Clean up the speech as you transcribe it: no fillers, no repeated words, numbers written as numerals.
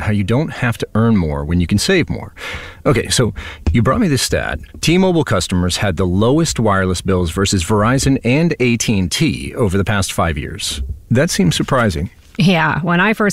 how you don't have to earn more when you can save more. Okay, so you brought me this stat. T-Mobile customers had the lowest wireless bills versus Verizon and AT&T over the past 5 years. That seems surprising. Yeah, when I first